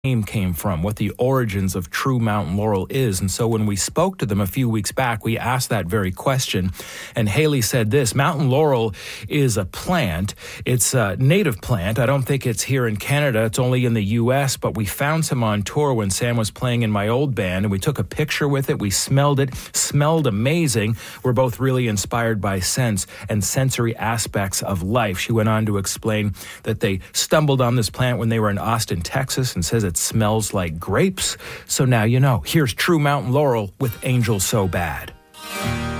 name came from, what the origins of True Mountain Laurel is. And so when we spoke to them a few weeks back, we asked that very question. And Haley said this: mountain laurel is a plant. It's a native plant. I don't think it's here in Canada. It's only in the U.S., but we found some on tour when Sam was playing in my old band, and we took a picture with it. We smelled it. Smelled amazing. We're both really inspired by scents and sensory aspects of life. She went on to explain that they stumbled on this plant when they were in Austin, Texas, and says it smells like grapes. So now you know. Here's True Mountain Laurel with Angel So Bad.